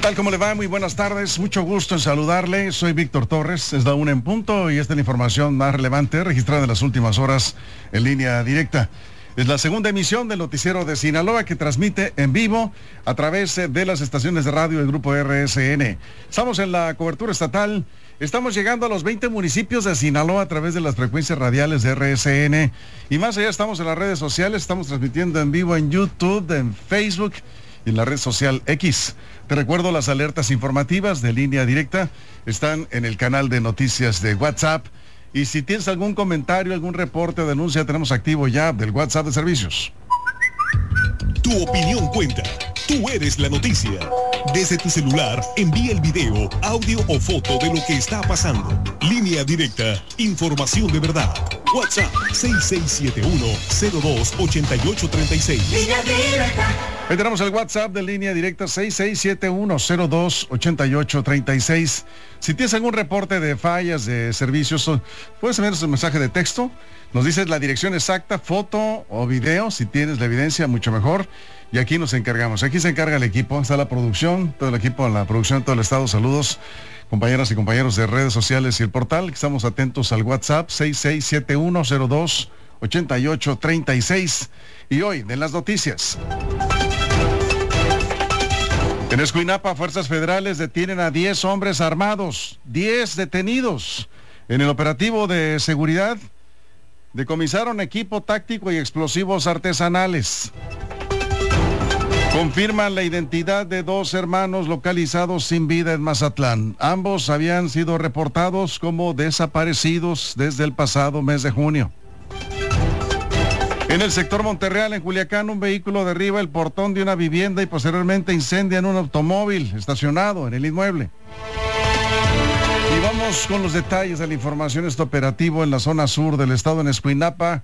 tal? ¿Cómo le va? Muy buenas tardes, mucho gusto en saludarle. Soy Víctor Torres, es la 1 en punto y esta es la información más relevante registrada en las últimas horas en línea directa. Es la segunda emisión del noticiero de Sinaloa que transmite en vivo a través de las estaciones de radio del Grupo RSN. Estamos en la cobertura estatal, estamos llegando a los 20 municipios de Sinaloa a través de las frecuencias radiales de RSN. Y más allá estamos en las redes sociales, estamos transmitiendo en vivo en YouTube, en Facebook y en la red social X. Te recuerdo, las alertas informativas de línea directa están en el canal de noticias de WhatsApp. Y si tienes algún comentario, algún reporte o denuncia, tenemos activo ya del WhatsApp de servicios. Tu opinión cuenta. Tú eres la noticia. Desde tu celular, envía el video, audio o foto de lo que está pasando. Línea directa, información de verdad. WhatsApp 6671-028836. Línea directa. Ahí tenemos el WhatsApp de línea directa 6671-028836. Si tienes algún reporte de fallas de servicios, puedes enviarnos un mensaje de texto. Nos dices la dirección exacta, foto o video. Si tienes la evidencia, mucho mejor. Y aquí nos encargamos. Aquí se encarga el equipo. Está la producción, todo el equipo, la producción de todo el estado. Saludos, compañeras y compañeros de redes sociales y el portal. Estamos atentos al WhatsApp 6671-028836. Y hoy, de las noticias. En Escuinapa, fuerzas federales detienen a 10 hombres armados, 10 detenidos. En el operativo de seguridad, decomisaron equipo táctico y explosivos artesanales. Confirman la identidad de 2 hermanos localizados sin vida en Mazatlán. Ambos habían sido reportados como desaparecidos desde el pasado mes de junio. En el sector Monterreal, en Culiacán, un vehículo derriba el portón de una vivienda y posteriormente incendia en un automóvil estacionado en el inmueble. Y vamos con los detalles de la información. Este operativo en la zona sur del estado, en Escuinapa,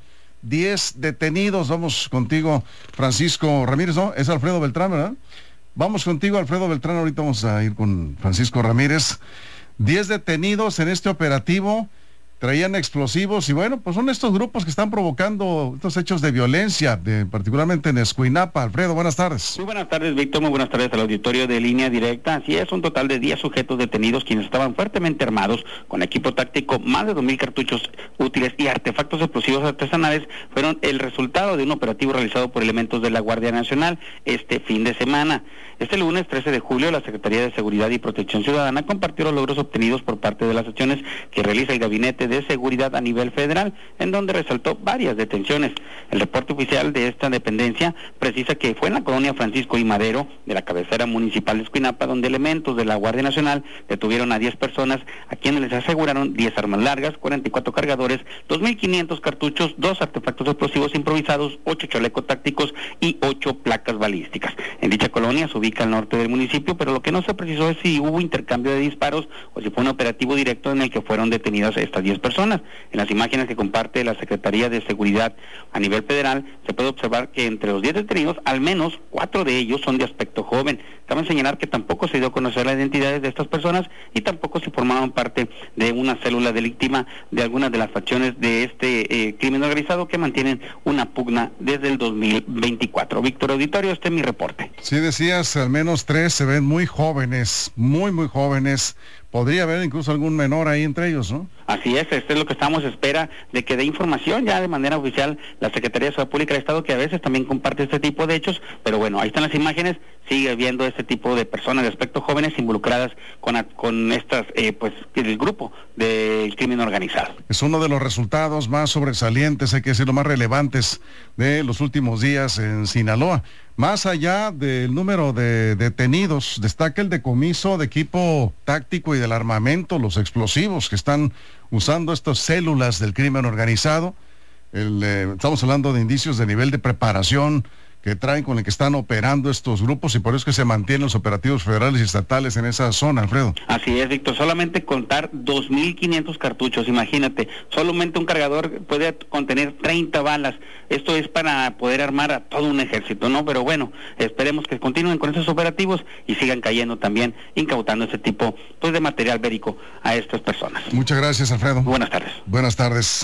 10 detenidos. Vamos contigo, Francisco Ramírez, ¿no? Es Alfredo Beltrán, ¿verdad? Vamos contigo, Alfredo Beltrán. Ahorita vamos a ir con Francisco Ramírez. 10 detenidos en este operativo. Traían explosivos y bueno, pues son estos grupos que están provocando estos hechos de violencia, particularmente en Escuinapa. Alfredo, buenas tardes. Muy buenas tardes, Víctor, muy buenas tardes al auditorio de Línea Directa. Así es, un total de 10 sujetos detenidos quienes estaban fuertemente armados con equipo táctico, más de 2,000 cartuchos útiles y artefactos explosivos artesanales fueron el resultado de un operativo realizado por elementos de la Guardia Nacional este fin de semana. Este lunes 13 de julio, la Secretaría de Seguridad y Protección Ciudadana compartió los logros obtenidos por parte de las acciones que realiza el Gabinete de Seguridad a nivel federal, en donde resaltó varias detenciones. El reporte oficial de esta dependencia precisa que fue en la colonia Francisco y Madero de la cabecera municipal de Escuinapa, donde elementos de la Guardia Nacional detuvieron a 10 personas a quienes les aseguraron 10 armas largas, 44 cargadores, 2,500 cartuchos, 2 artefactos explosivos improvisados, 8 chalecos tácticos y 8 placas balísticas. En dicha colonia se ubica al norte del municipio, pero lo que no se precisó es si hubo intercambio de disparos o si fue un operativo directo en el que fueron detenidas estas 10 personas. En las imágenes que comparte la Secretaría de Seguridad a nivel federal, se puede observar que entre los 10 detenidos, al menos 4 de ellos son de aspecto joven. Cabe señalar que tampoco se dio a conocer las identidades de estas personas y tampoco se formaban parte de una célula delictiva de algunas de las facciones de este crimen organizado que mantienen una pugna desde el 2024. Víctor Auditorio, este es mi reporte. Sí, decías, al menos 3 se ven muy jóvenes, muy jóvenes. Podría haber incluso algún menor ahí entre ellos, ¿no? Así es, esto es lo que estamos a espera de que dé información ya de manera oficial la Secretaría de Seguridad Pública del Estado, que a veces también comparte este tipo de hechos, pero bueno, ahí están las imágenes, sigue viendo este tipo de personas de aspecto jóvenes involucradas con estas, pues, el grupo del crimen organizado. Es uno de los resultados más sobresalientes, hay que decirlo, más relevantes de los últimos días en Sinaloa. Más allá del número de detenidos, destaca el decomiso de equipo táctico y del armamento, los explosivos que están usando estas células del crimen organizado. Estamos hablando de indicios de nivel de preparación que traen, con el que están operando estos grupos, y por eso es que se mantienen los operativos federales y estatales en esa zona, Alfredo. Así es, Víctor, solamente contar 2,500 cartuchos, imagínate, solamente un cargador puede contener 30 balas, esto es para poder armar a todo un ejército, ¿no? Pero bueno, esperemos que continúen con esos operativos y sigan cayendo también, incautando ese tipo, pues, de material bélico a estas personas. Muchas gracias, Alfredo. Buenas tardes. Buenas tardes.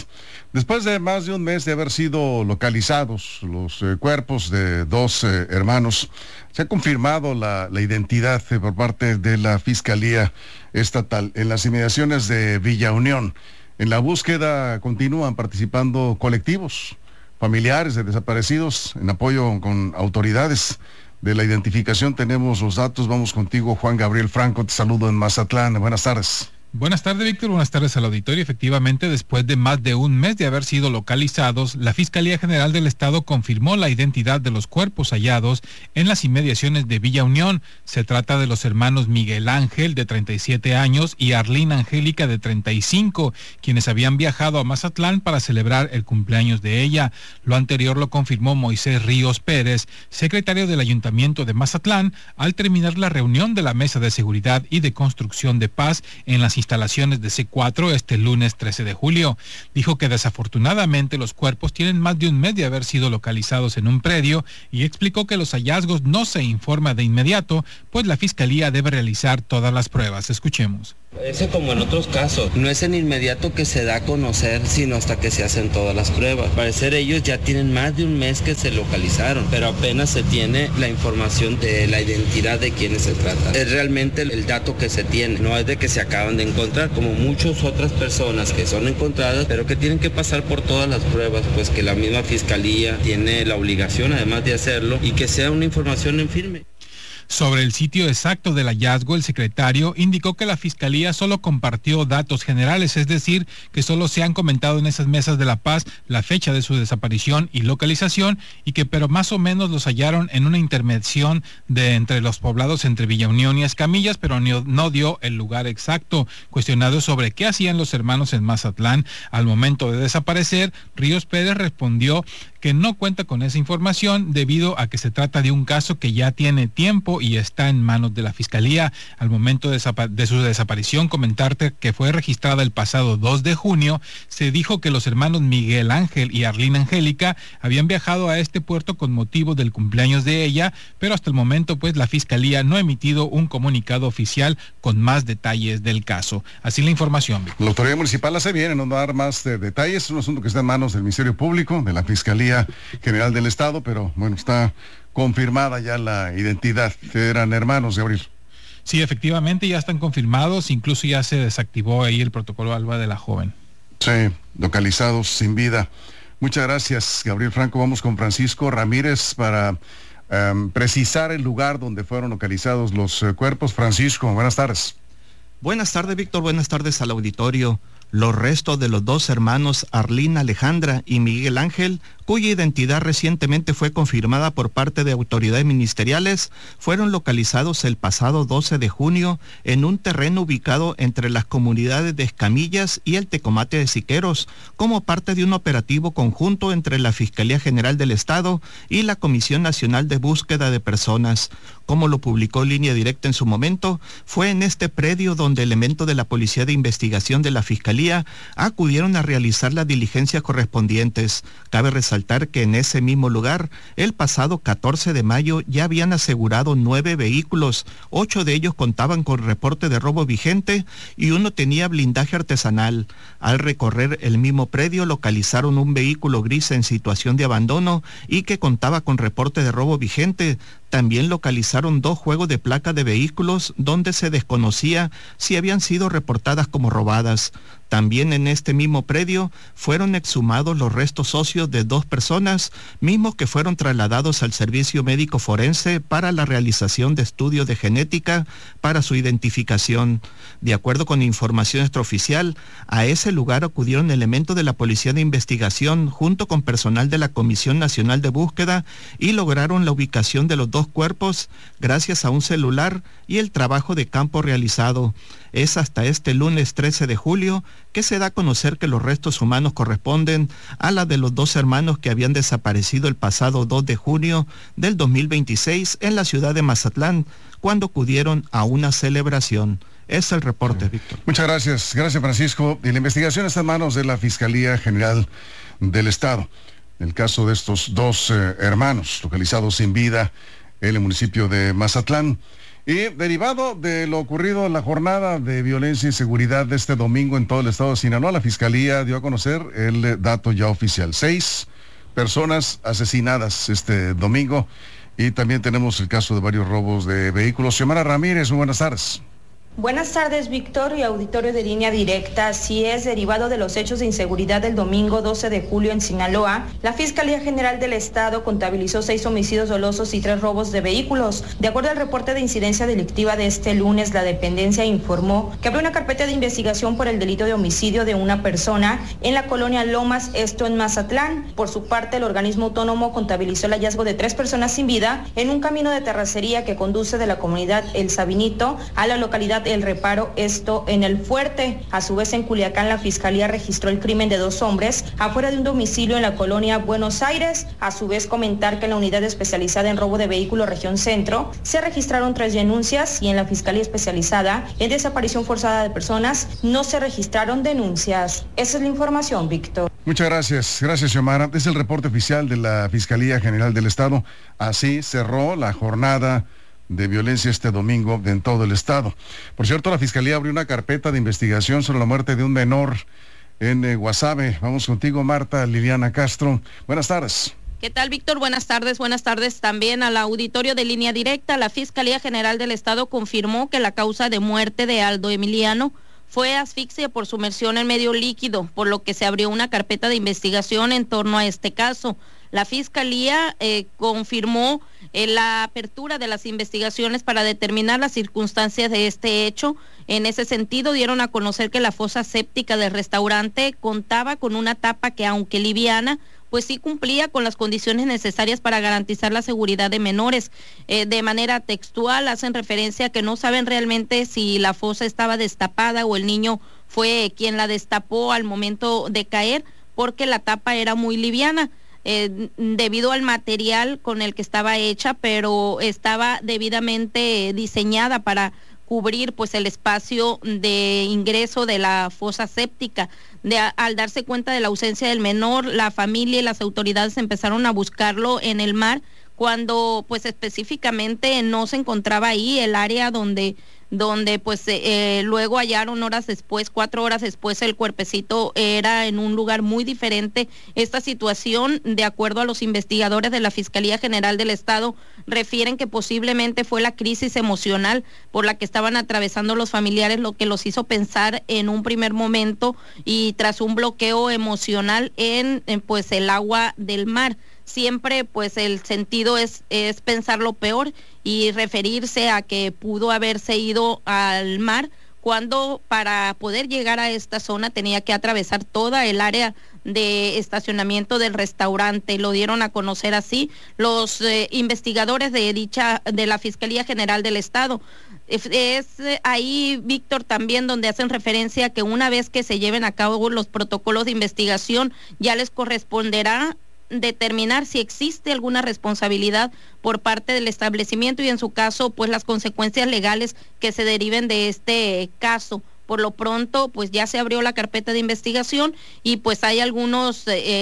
Después de más de un mes de haber sido localizados los cuerpos de dos hermanos, se ha confirmado la identidad por parte de la Fiscalía Estatal en las inmediaciones de Villa Unión. En la búsqueda continúan participando colectivos, familiares de desaparecidos, en apoyo con autoridades. De la identificación tenemos los datos. Vamos contigo, Juan Gabriel Franco. Te saludo en Mazatlán. Buenas tardes. Buenas tardes, Víctor. Buenas tardes al auditorio. Efectivamente, después de más de un mes de haber sido localizados, la Fiscalía General del Estado confirmó la identidad de los cuerpos hallados en las inmediaciones de Villa Unión. Se trata de los hermanos Miguel Ángel, de 37 años, y Arlina Angélica, de 35, quienes habían viajado a Mazatlán para celebrar el cumpleaños de ella. Lo anterior lo confirmó Moisés Ríos Pérez, secretario del Ayuntamiento de Mazatlán, al terminar la reunión de la Mesa de Seguridad y de Construcción de Paz en las instalaciones de C4 este lunes 13 de julio. Dijo que desafortunadamente los cuerpos tienen más de un mes de haber sido localizados en un predio y explicó que los hallazgos no se informa de inmediato, pues la Fiscalía debe realizar todas las pruebas. Escuchemos. Ese, como en otros casos, no es en inmediato que se da a conocer, sino hasta que se hacen todas las pruebas. Al parecer ellos ya tienen más de un mes que se localizaron, pero apenas se tiene la información de la identidad de quienes se trata. Es realmente el dato que se tiene, no es de que se acaban de encontrar, como muchas otras personas que son encontradas, pero que tienen que pasar por todas las pruebas, pues que la misma Fiscalía tiene la obligación, además de hacerlo, y que sea una información en firme. Sobre el sitio exacto del hallazgo, el secretario indicó que la Fiscalía solo compartió datos generales, es decir, que solo se han comentado en esas mesas de La Paz la fecha de su desaparición y localización, y que pero más o menos los hallaron en una intermediación de entre los poblados entre Villa Unión y Escamillas, pero no dio el lugar exacto. Cuestionado sobre qué hacían los hermanos en Mazatlán al momento de desaparecer, Ríos Pérez respondió que no cuenta con esa información debido a que se trata de un caso que ya tiene tiempo y está en manos de la Fiscalía. Al momento de su desaparición, comentarte que fue registrada el pasado 2 de junio, se dijo que los hermanos Miguel Ángel y Arlina Angélica habían viajado a este puerto con motivo del cumpleaños de ella, pero hasta el momento pues la Fiscalía no ha emitido un comunicado oficial con más detalles del caso. Así la información, Víctor. La autoridad municipal hace bien en no dar más detalles. Es un asunto que está en manos del Ministerio Público, de la Fiscalía General del Estado, pero bueno, está confirmada ya la identidad. Eran hermanos, Gabriel. Sí, efectivamente ya están confirmados, incluso ya se desactivó ahí el protocolo ALBA de la joven. Sí, localizados sin vida. Muchas gracias, Gabriel Franco. Vamos con Francisco Ramírez para precisar el lugar donde fueron localizados los cuerpos. Francisco, buenas tardes. Buenas tardes, Víctor. Buenas tardes al auditorio. Los restos de los dos hermanos Arlina Alejandra y Miguel Ángel, cuya identidad recientemente fue confirmada por parte de autoridades ministeriales, fueron localizados el pasado 12 de junio en un terreno ubicado entre las comunidades de Escamillas y el Tecomate de Siqueros, como parte de un operativo conjunto entre la Fiscalía General del Estado y la Comisión Nacional de Búsqueda de Personas. Como lo publicó Línea Directa en su momento, fue en este predio donde elementos de la Policía de Investigación de la Fiscalía acudieron a realizar las diligencias correspondientes. Cabe resaltar que en ese mismo lugar, el pasado 14 de mayo ya habían asegurado 9 vehículos, 8 de ellos contaban con reporte de robo vigente y uno tenía blindaje artesanal. Al recorrer el mismo predio localizaron un vehículo gris en situación de abandono y que contaba con reporte de robo vigente. También localizaron 2 juegos de placa de vehículos donde se desconocía si habían sido reportadas como robadas. También en este mismo predio fueron exhumados los restos óseos de 2 personas, mismos que fueron trasladados al servicio médico forense para la realización de estudios de genética para su identificación. De acuerdo con información extraoficial, a ese lugar acudieron elementos de la Policía de Investigación junto con personal de la Comisión Nacional de Búsqueda y lograron la ubicación de los 2 cuerpos gracias a un celular y el trabajo de campo realizado. Es hasta este lunes 13 de julio que se da a conocer que los restos humanos corresponden a la de los 2 hermanos que habían desaparecido el pasado 2 de junio del 2026 en la ciudad de Mazatlán, cuando acudieron a una celebración. Es el reporte, Víctor. Muchas gracias. Gracias, Francisco. Y la investigación está en manos de la Fiscalía General del Estado. En el caso de estos 2 hermanos localizados sin vida en el municipio de Mazatlán. Y derivado de lo ocurrido en la jornada de violencia y seguridad de este domingo en todo el estado de Sinaloa, la Fiscalía dio a conocer el dato ya oficial. 6 personas asesinadas este domingo y también tenemos el caso de varios robos de vehículos. Xiomara Ramírez, muy buenas tardes. Buenas tardes, Víctor y auditorio de Línea Directa. Así es, derivado de los hechos de inseguridad del domingo 12 de julio en Sinaloa, la Fiscalía General del Estado contabilizó 6 homicidios dolosos y 3 robos de vehículos. De acuerdo al reporte de incidencia delictiva de este lunes, la dependencia informó que abrió una carpeta de investigación por el delito de homicidio de una persona en la colonia Lomas, esto en Mazatlán. Por su parte, el organismo autónomo contabilizó el hallazgo de 3 personas sin vida en un camino de terracería que conduce de la comunidad El Sabinito a la localidad El Reparo, esto en El Fuerte. A su vez, en Culiacán, la Fiscalía registró el crimen de 2 hombres afuera de un domicilio en la colonia Buenos Aires. A su vez, comentar que en la unidad especializada en robo de vehículos región centro se registraron 3 denuncias y en la Fiscalía especializada en desaparición forzada de personas no se registraron denuncias. Esa es la información, Víctor. Muchas gracias. Gracias, Xiomara. Es el reporte oficial de la Fiscalía General del Estado. Así cerró la jornada de violencia este domingo en todo el estado. Por cierto, la Fiscalía abrió una carpeta de investigación sobre la muerte de un menor en Guasave. Vamos contigo, Marta Liliana Castro. Buenas tardes. ¿Qué tal, Víctor? Buenas tardes también al auditorio de Línea Directa. La Fiscalía General del Estado confirmó que la causa de muerte de Aldo Emiliano fue asfixia por sumersión en medio líquido, por lo que se abrió una carpeta de investigación en torno a este caso. La Fiscalía confirmó la apertura de las investigaciones para determinar las circunstancias de este hecho. En ese sentido, dieron a conocer que la fosa séptica del restaurante contaba con una tapa que, aunque liviana, pues sí cumplía con las condiciones necesarias para garantizar la seguridad de menores. De manera textual hacen referencia a que no saben realmente si la fosa estaba destapada o el niño fue quien la destapó al momento de caer, porque la tapa era muy liviana. Debido al material con el que estaba hecha, pero estaba debidamente diseñada para cubrir pues el espacio de ingreso de la fosa séptica. Al darse cuenta de la ausencia del menor, la familia y las autoridades empezaron a buscarlo en el mar, cuando pues específicamente no se encontraba ahí el área donde pues luego hallaron 4 horas después el cuerpecito era en un lugar muy diferente. Esta situación, de acuerdo a los investigadores de la Fiscalía General del Estado, refieren que posiblemente fue la crisis emocional por la que estaban atravesando los familiares lo que los hizo pensar en un primer momento y tras un bloqueo emocional en pues el agua del mar. Siempre pues el sentido es pensar lo peor y referirse a que pudo haberse ido al mar cuando para poder llegar a esta zona tenía que atravesar toda el área de estacionamiento del restaurante. Lo dieron a conocer así los investigadores de la Fiscalía General del Estado. Es ahí, Víctor, también donde hacen referencia a que una vez que se lleven a cabo los protocolos de investigación ya les corresponderá determinar si existe alguna responsabilidad por parte del establecimiento y en su caso pues las consecuencias legales que se deriven de este caso. Por lo pronto pues ya se abrió la carpeta de investigación y pues hay algunos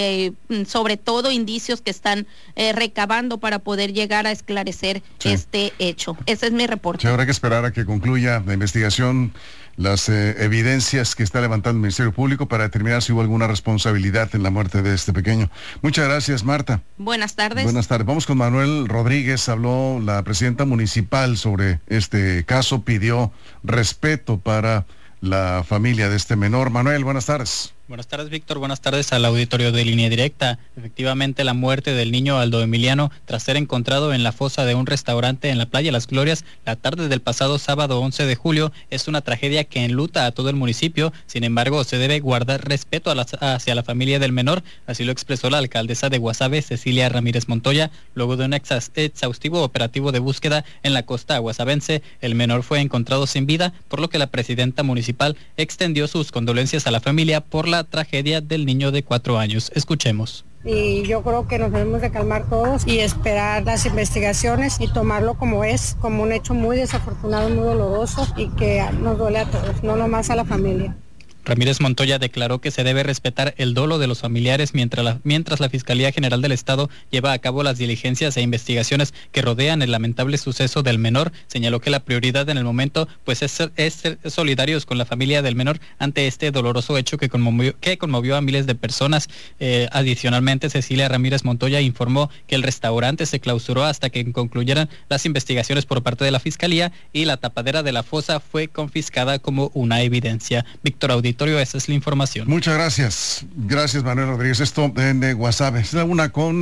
sobre todo indicios que están recabando para poder llegar a esclarecer este hecho. Ese es mi reporte. Sí, habrá que esperar a que concluya la investigación, las evidencias que está levantando el Ministerio Público para determinar si hubo alguna responsabilidad en la muerte de este pequeño. Muchas gracias, Marta. Buenas tardes. Buenas tardes. Vamos con Manuel Rodríguez. Habló la presidenta municipal sobre este caso, pidió respeto para la familia de este menor. Manuel, buenas tardes. Buenas tardes, Víctor. Buenas tardes al auditorio de Línea Directa. Efectivamente, la muerte del niño Aldo Emiliano tras ser encontrado en la fosa de un restaurante en la playa Las Glorias la tarde del pasado sábado 11 de julio es una tragedia que enluta a todo el municipio. Sin embargo, se debe guardar respeto hacia la familia del menor. Así lo expresó la alcaldesa de Guasave, Cecilia Ramírez Montoya, luego de un exhaustivo operativo de búsqueda en la costa guasavense. El menor fue encontrado sin vida, por lo que la presidenta municipal extendió sus condolencias a la familia por la tragedia del niño de 4 años. Escuchemos. Y yo creo que nos debemos de calmar todos y esperar las investigaciones y tomarlo como es, como un hecho muy desafortunado, muy doloroso y que nos duele a todos, no nomás a la familia. Ramírez Montoya declaró que se debe respetar el dolo de los familiares mientras la Fiscalía General del Estado lleva a cabo las diligencias e investigaciones que rodean el lamentable suceso del menor. Señaló que la prioridad en el momento pues es ser solidarios con la familia del menor ante este doloroso hecho que conmovió a miles de personas. Adicionalmente, Cecilia Ramírez Montoya informó que el restaurante se clausuró hasta que concluyeran las investigaciones por parte de la Fiscalía y la tapadera de la fosa fue confiscada como una evidencia. Víctor Auditorio, esa es la información. Muchas gracias. Gracias, Manuel Rodríguez. Esto en WhatsApp. Es la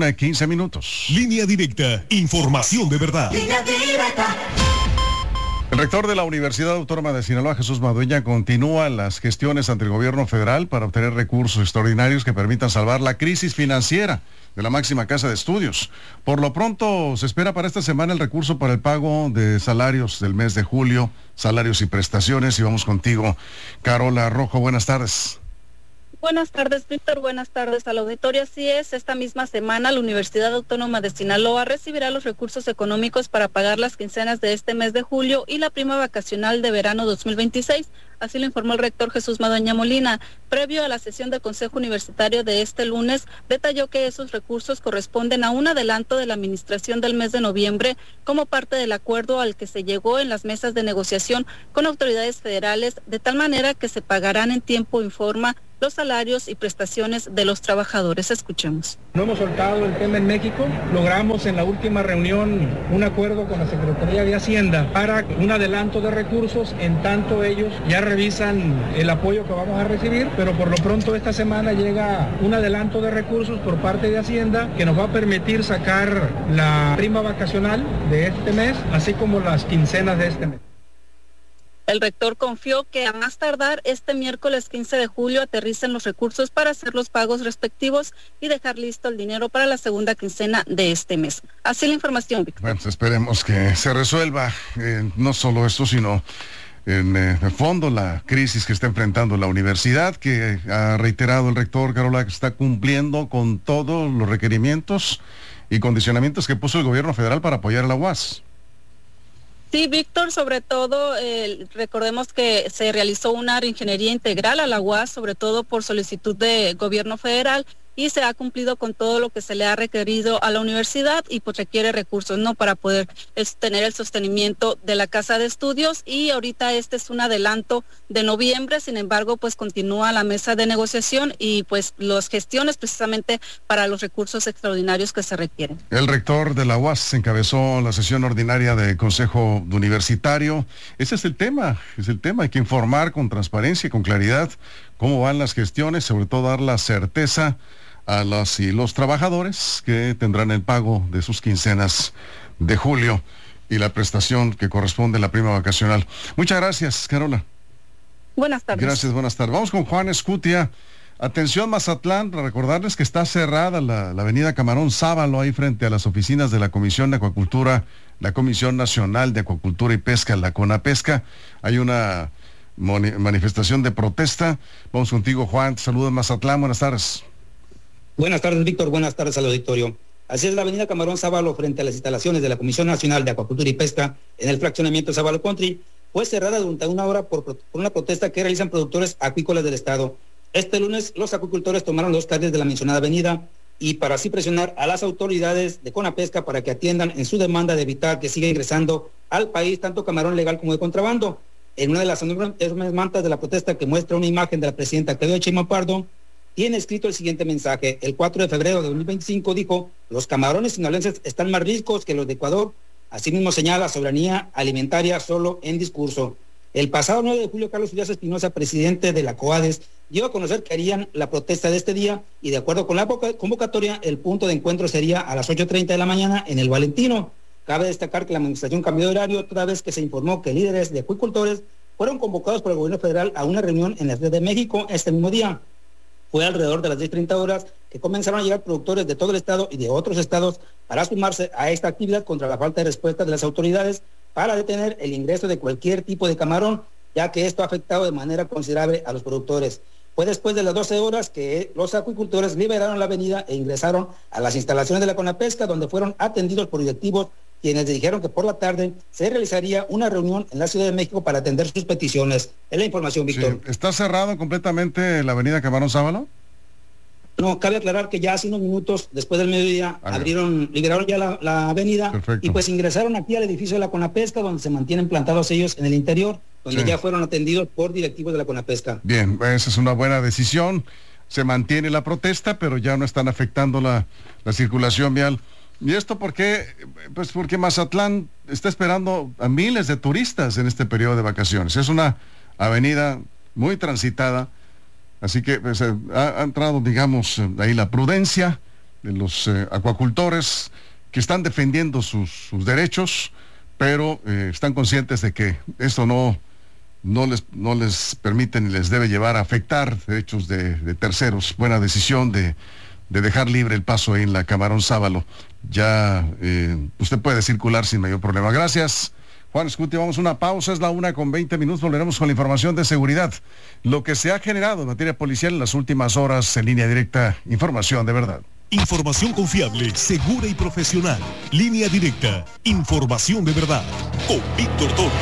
1:15. Línea directa. Información de verdad. Línea directa. El rector de la Universidad Autónoma de Sinaloa, Jesús Madueña, continúa las gestiones ante el gobierno federal para obtener recursos extraordinarios que permitan salvar la crisis financiera de la máxima casa de estudios. Por lo pronto, se espera para esta semana el recurso para el pago de salarios del mes de julio, salarios y prestaciones. Y vamos contigo, Carola Rojo. Buenas tardes. Buenas tardes, Víctor. Buenas tardes al auditorio. Así es, esta misma semana la Universidad Autónoma de Sinaloa recibirá los recursos económicos para pagar las quincenas de este mes de julio y la prima vacacional de verano 2026. Así lo informó el rector Jesús Madueña Molina. Previo a la sesión del Consejo Universitario de este lunes, detalló que esos recursos corresponden a un adelanto de la administración del mes de noviembre como parte del acuerdo al que se llegó en las mesas de negociación con autoridades federales, de tal manera que se pagarán en tiempo, informa, los salarios y prestaciones de los trabajadores. Escuchemos. No hemos soltado el tema en México. Logramos en la última reunión un acuerdo con la Secretaría de Hacienda para un adelanto de recursos, en tanto ellos ya revisan el apoyo que vamos a recibir, pero por lo pronto esta semana llega un adelanto de recursos por parte de Hacienda que nos va a permitir sacar la prima vacacional de este mes, así como las quincenas de este mes. El rector confió que a más tardar este miércoles 15 de julio aterricen los recursos para hacer los pagos respectivos y dejar listo el dinero para la segunda quincena de este mes. Así la información, Víctor. Bueno, esperemos que se resuelva no solo esto, sino en el fondo la crisis que está enfrentando la universidad, que ha reiterado el rector Carola que está cumpliendo con todos los requerimientos y condicionamientos que puso el gobierno federal para apoyar a la UAS. Sí, Víctor, sobre todo recordemos que se realizó una reingeniería integral a la UAS, sobre todo por solicitud de gobierno federal, y se ha cumplido con todo lo que se le ha requerido a la universidad y pues requiere recursos, ¿no?, para poder tener el sostenimiento de la casa de estudios. Y ahorita este es un adelanto de noviembre, sin embargo pues continúa la mesa de negociación y pues las gestiones precisamente para los recursos extraordinarios que se requieren. El rector de la UAS encabezó la sesión ordinaria del Consejo Universitario. Ese es el tema, hay que informar con transparencia y con claridad cómo van las gestiones, sobre todo dar la certeza a las y los trabajadores que tendrán el pago de sus quincenas de julio y la prestación que corresponde a la prima vacacional. Muchas gracias, Carola. Buenas tardes. Gracias, buenas tardes. Vamos con Juan Escutia. Atención, Mazatlán, para recordarles que está cerrada la avenida Camarón Sábalo, ahí frente a las oficinas de la Comisión de Acuacultura, la Comisión Nacional de Acuacultura y Pesca, la CONAPESCA. Hay una manifestación de protesta. Vamos contigo, Juan. Saludos, Mazatlán. Buenas tardes. Buenas tardes, Víctor. Buenas tardes al auditorio. Así es, la avenida Camarón Sábalo, frente a las instalaciones de la Comisión Nacional de Acuacultura y Pesca, en el fraccionamiento Sábalo Country, fue cerrada durante una hora por una protesta que realizan productores acuícolas del estado. Este lunes, los acuicultores tomaron los calles de la mencionada avenida y para así presionar a las autoridades de CONAPESCA para que atiendan en su demanda de evitar que siga ingresando al país tanto camarón legal como de contrabando. En una de las enormes mantas de la protesta, que muestra una imagen de la presidenta Claudia Sheinbaum Pardo, tiene escrito el siguiente mensaje. El 4 de febrero de 2025 dijo: los camarones sinaloenses están más ricos que los de Ecuador. Asimismo señala soberanía alimentaria solo en discurso. El pasado 9 de julio, Carlos Urias Espinosa, presidente de la COADES, dio a conocer que harían la protesta de este día y de acuerdo con la convocatoria, el punto de encuentro sería a las 8:30 de la mañana en el Valentino. Cabe destacar que la administración cambió de horario toda vez que se informó que líderes de acuicultores fueron convocados por el gobierno federal a una reunión en la Ciudad de México este mismo día. Fue alrededor de las 10:30 horas que comenzaron a llegar productores de todo el estado y de otros estados para sumarse a esta actividad contra la falta de respuesta de las autoridades para detener el ingreso de cualquier tipo de camarón, ya que esto ha afectado de manera considerable a los productores. Fue después de las 12 horas que los acuicultores liberaron la avenida e ingresaron a las instalaciones de la CONAPESCA, donde fueron atendidos por directivos quienes dijeron que por la tarde se realizaría una reunión en la Ciudad de México para atender sus peticiones. Es la información, Víctor. Sí. ¿Está cerrado completamente la avenida Camarón Sábalo? No, cabe aclarar que ya hace unos minutos, después del mediodía, liberaron ya la avenida. Perfecto. Y pues ingresaron aquí al edificio de la Conapesca, donde se mantienen plantados ellos en el interior, donde ya fueron atendidos por directivos de la Conapesca. Bien, esa es una buena decisión. Se mantiene la protesta, pero ya no están afectando la circulación vial. ¿Y esto por qué? Pues porque Mazatlán está esperando a miles de turistas en este periodo de vacaciones. Es una avenida muy transitada. Así que pues, ha entrado, digamos, ahí la prudencia de los acuacultores que están defendiendo sus derechos, pero están conscientes de que esto no les permite ni les debe llevar a afectar derechos de terceros. Buena decisión de dejar libre el paso ahí en la Camarón Sábalo. Ya usted puede circular sin mayor problema. Gracias, Juan Escuti. Vamos a una pausa, es la 1:20. Volveremos con la información de seguridad. Lo que se ha generado en materia policial en las últimas horas en Línea Directa. Información de verdad. Información confiable, segura y profesional. Línea Directa. Información de verdad. Con Víctor Torres.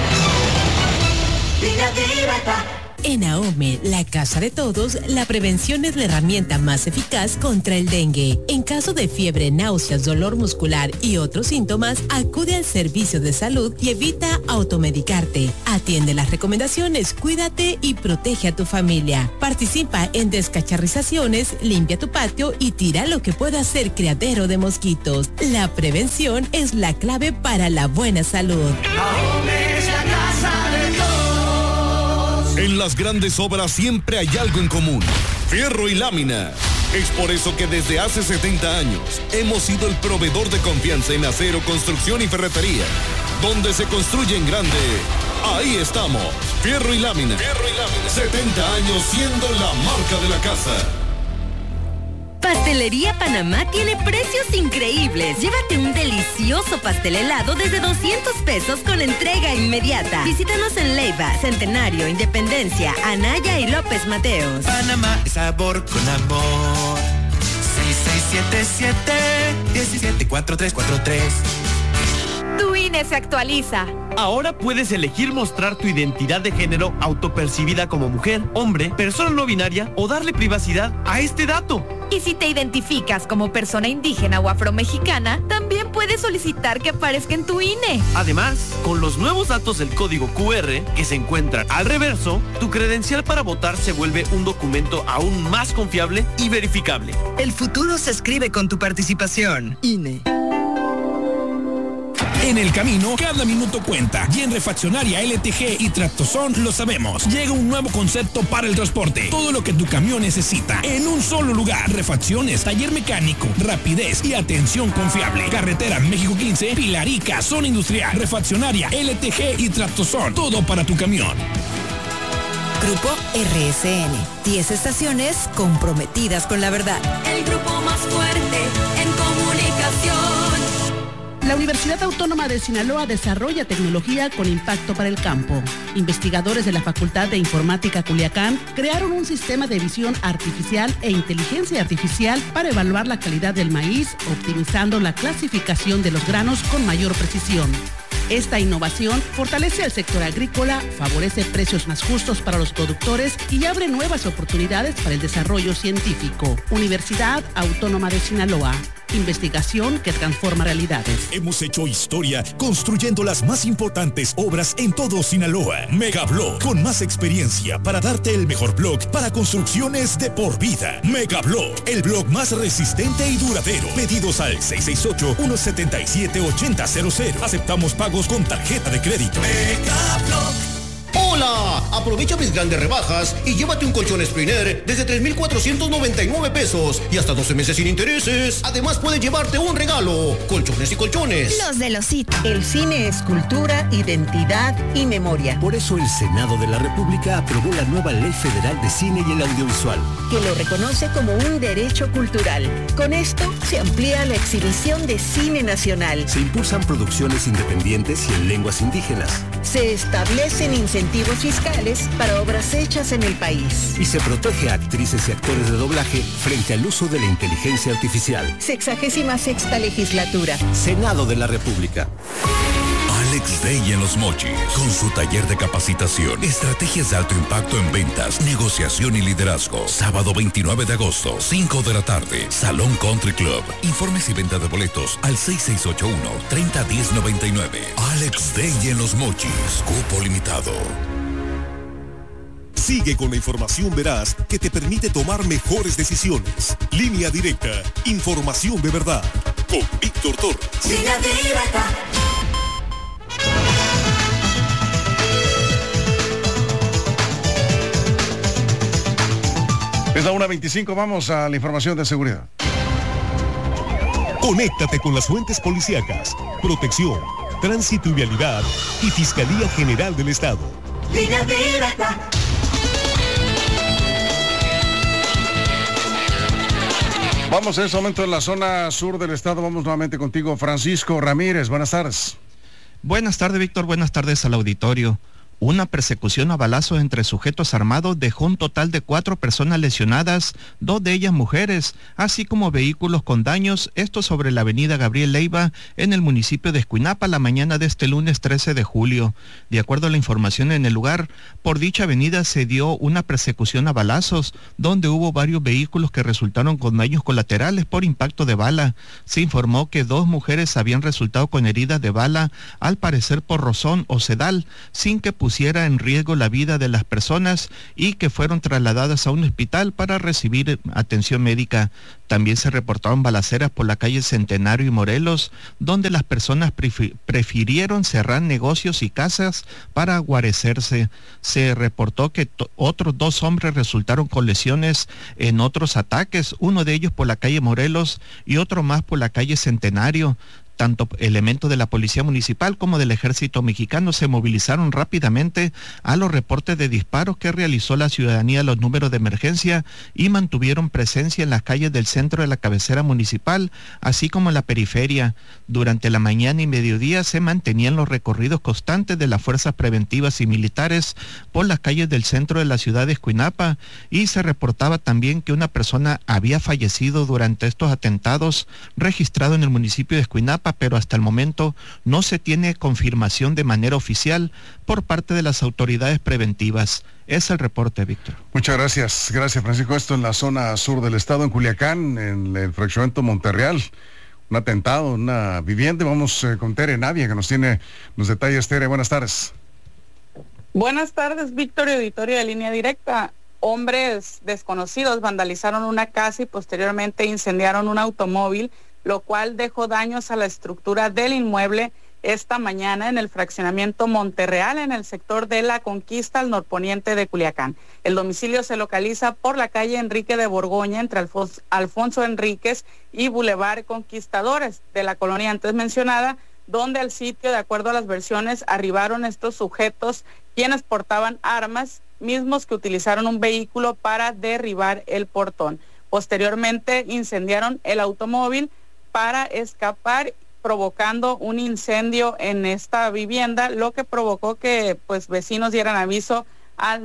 Línea Directa. En AOME, la casa de todos, la prevención es la herramienta más eficaz contra el dengue. En caso de fiebre, náuseas, dolor muscular y otros síntomas, acude al servicio de salud y evita automedicarte. Atiende las recomendaciones, cuídate y protege a tu familia. Participa en descacharrizaciones, limpia tu patio y tira lo que pueda ser criadero de mosquitos. La prevención es la clave para la buena salud. AOME es la casa de todos. En las grandes obras siempre hay algo en común: fierro y lámina. Es por eso que desde hace 70 años hemos sido el proveedor de confianza en acero, construcción y ferretería. Donde se construye en grande, ahí estamos. Fierro y lámina. 70 años siendo la marca de la casa. Pastelería Panamá tiene precios increíbles. Llévate un delicioso pastel helado desde 200 pesos con entrega inmediata. Visítanos en Leiva, Centenario, Independencia, Anaya y López Mateos. Panamá es sabor con amor. 6677-174343. Tu INE se actualiza. Ahora puedes elegir mostrar tu identidad de género autopercibida como mujer, hombre, persona no binaria o darle privacidad a este dato. Y si te identificas como persona indígena o afromexicana, también puedes solicitar que aparezca en tu INE. Además, con los nuevos datos del código QR que se encuentran al reverso, tu credencial para votar se vuelve un documento aún más confiable y verificable. El futuro se escribe con tu participación. INE. En el camino, cada minuto cuenta. Y en Refaccionaria LTG y Tractozón lo sabemos. Llega un nuevo concepto para el transporte. Todo lo que tu camión necesita en un solo lugar. Refacciones, taller mecánico, rapidez y atención confiable. Carretera México 15, Pilarica, zona industrial. Refaccionaria LTG y Tractozón. Todo para tu camión. Grupo RSN. 10 estaciones comprometidas con la verdad. El grupo más fuerte en comunicación. La Universidad Autónoma de Sinaloa desarrolla tecnología con impacto para el campo. Investigadores de la Facultad de Informática Culiacán crearon un sistema de visión artificial e inteligencia artificial para evaluar la calidad del maíz, optimizando la clasificación de los granos con mayor precisión. Esta innovación fortalece al sector agrícola, favorece precios más justos para los productores y abre nuevas oportunidades para el desarrollo científico. Universidad Autónoma de Sinaloa. Investigación que transforma realidades. Hemos hecho historia construyendo las más importantes obras en todo Sinaloa. Megablock, con más experiencia para darte el mejor block para construcciones de por vida. Megablock, el block más resistente y duradero. Pedidos al 668-177-8000. Aceptamos pagos con tarjeta de crédito. Megablock. ¡Hola! Aprovecha mis grandes rebajas y llévate un colchón Springer desde 3,499 pesos y hasta 12 meses sin intereses. Además puedes llevarte un regalo. Colchones y colchones. Los de Losito. El cine es cultura, identidad y memoria. Por eso el Senado de la República aprobó la nueva Ley Federal de Cine y el Audiovisual, que lo reconoce como un derecho cultural. Con esto se amplía la exhibición de cine nacional. Se impulsan producciones independientes y en lenguas indígenas. Se establecen incentivos fiscales para obras hechas en el país. Y se protege a actrices y actores de doblaje frente al uso de la inteligencia artificial. 66ª legislatura. Senado de la República. Alex Day en Los Mochis, con su taller de capacitación, estrategias de alto impacto en ventas, negociación y liderazgo. Sábado 29 de agosto, 5 de la tarde, Salón Country Club. Informes y venta de boletos al 6681-301099. Alex Day en Los Mochis, cupo limitado. Sigue con la información veraz que te permite tomar mejores decisiones. Línea Directa, información de verdad. Con Víctor Torres. Línea Directa. Es la 1:25, vamos a la información de seguridad. Conéctate con las fuentes policíacas, protección, tránsito y vialidad y Fiscalía General del Estado. Línea Directa. Vamos en este momento en la zona sur del estado. Vamos nuevamente contigo, Francisco Ramírez. Buenas tardes. Buenas tardes, Víctor. Buenas tardes al auditorio. Una persecución a balazos entre sujetos armados dejó un total de 4 personas lesionadas, 2 de ellas mujeres, así como vehículos con daños, esto sobre la avenida Gabriel Leiva, en el municipio de Escuinapa, la mañana de este lunes 13 de julio. De acuerdo a la información en el lugar, por dicha avenida se dio una persecución a balazos, donde hubo varios vehículos que resultaron con daños colaterales por impacto de bala. Se informó que 2 mujeres habían resultado con heridas de bala, al parecer por rozón o sedal, sin que pusiera en riesgo la vida de las personas, y que fueron trasladadas a un hospital para recibir atención médica. También se reportaron balaceras por la calle Centenario y Morelos, donde las personas prefirieron cerrar negocios y casas para guarecerse. Se reportó que otros 2 hombres resultaron con lesiones en otros ataques, uno de ellos por la calle Morelos y otro más por la calle Centenario. Tanto elementos de la Policía Municipal como del Ejército Mexicano se movilizaron rápidamente a los reportes de disparos que realizó la ciudadanía a los números de emergencia y mantuvieron presencia en las calles del centro de la cabecera municipal, así como en la periferia. Durante la mañana y mediodía se mantenían los recorridos constantes de las fuerzas preventivas y militares por las calles del centro de la ciudad de Escuinapa, y se reportaba también que una persona había fallecido durante estos atentados registrados en el municipio de Escuinapa, pero hasta el momento no se tiene confirmación de manera oficial por parte de las autoridades preventivas. Es el reporte, Víctor. Muchas gracias. Gracias, Francisco. Esto en la zona sur del estado, en Culiacán, en el fraccionamiento Monterreal. Un atentado, una vivienda. Vamos con Tere Navia, que nos tiene los detalles. Tere, buenas tardes. Buenas tardes, Víctor y auditorio de Línea Directa. Hombres desconocidos vandalizaron una casa y posteriormente incendiaron un automóvil, lo cual dejó daños a la estructura del inmueble esta mañana en el fraccionamiento Monterreal, en el sector de La Conquista, al norponiente de Culiacán. El domicilio se localiza por la calle Enrique de Borgoña, entre Alfonso Enríquez y Boulevard Conquistadores, de la colonia antes mencionada, donde al sitio, de acuerdo a las versiones, arribaron estos sujetos, quienes portaban armas, mismos que utilizaron un vehículo para derribar el portón. Posteriormente incendiaron el automóvil para escapar, provocando un incendio en esta vivienda, lo que provocó que vecinos dieran aviso al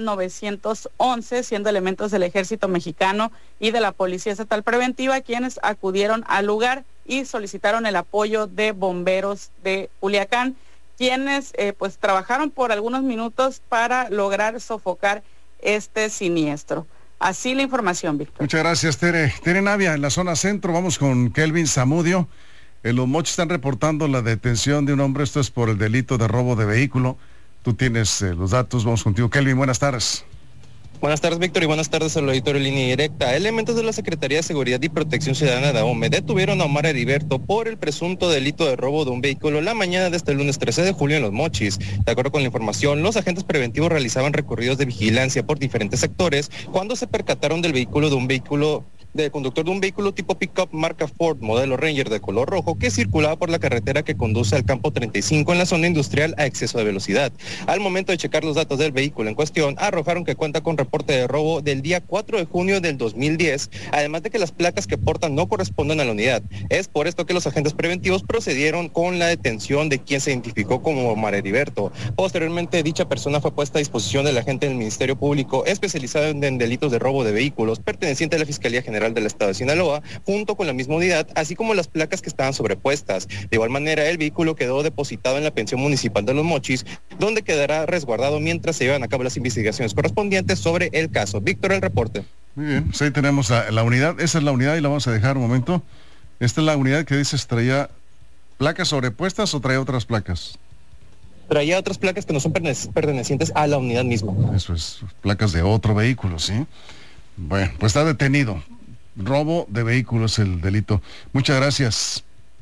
911, siendo elementos del Ejército Mexicano y de la Policía Estatal Preventiva quienes acudieron al lugar y solicitaron el apoyo de bomberos de Culiacán, quienes trabajaron por algunos minutos para lograr sofocar este siniestro. Así la información, Víctor. Muchas gracias, Tere. Tere Navia, en la zona centro, vamos con Kelvin Zamudio. En Los Mochis están reportando la detención de un hombre, esto es por el delito de robo de vehículo. Tú tienes los datos, vamos contigo, Kelvin, buenas tardes. Buenas tardes, Víctor, y buenas tardes al auditorio Línea Directa. Elementos de la Secretaría de Seguridad y Protección Ciudadana de AOME detuvieron a Omar Heriberto por el presunto delito de robo de un vehículo la mañana de este lunes 13 de julio en Los Mochis. De acuerdo con la información, los agentes preventivos realizaban recorridos de vigilancia por diferentes sectores cuando se percataron del vehículo del conductor de un vehículo tipo pick-up marca Ford modelo Ranger de color rojo que circulaba por la carretera que conduce al campo 35 en la zona industrial a exceso de velocidad. Al momento de checar los datos del vehículo en cuestión, arrojaron que cuenta con reporte de robo del día 4 de junio del 2010, además de que las placas que portan no corresponden a la unidad. Es por esto que los agentes preventivos procedieron con la detención de quien se identificó como Omar Heriberto. Posteriormente, dicha persona fue puesta a disposición del agente del Ministerio Público especializado en delitos de robo de vehículos, perteneciente a la Fiscalía General del Estado de Sinaloa, junto con la misma unidad, así como las placas que estaban sobrepuestas. De igual manera, el vehículo quedó depositado en la pensión municipal de Los Mochis, donde quedará resguardado mientras se llevan a cabo las investigaciones correspondientes sobre el caso. Víctor, el reporte. Muy bien, pues ahí tenemos la unidad. Esa es la unidad y la vamos a dejar un momento. Esta es la unidad que dices traía placas sobrepuestas o traía otras placas. Traía otras placas que no son pertenecientes a la unidad misma. Eso es, placas de otro vehículo, ¿sí? Bueno, pues está detenido. Robo de vehículos el delito. Muchas gracias.